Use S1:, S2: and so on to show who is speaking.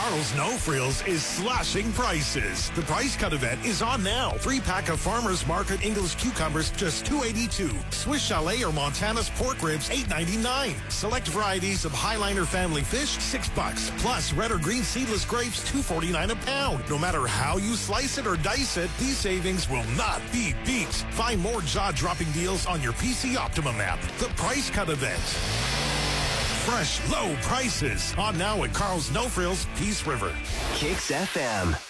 S1: Carl's No Frills is slashing prices. The price cut event is on now. 3-pack of Farmer's Market English cucumbers, just $2.82. Swiss Chalet or Montana's pork ribs, $8.99. Select varieties of Highliner family fish, $6. Plus, red or green seedless grapes, $2.49 a pound. No matter how you slice it or dice it, these savings will not be beat. Find more jaw-dropping deals on your PC Optimum app. The price cut event. Fresh, low prices. On now at Carl's No Frills, Peace River.
S2: Kicks FM.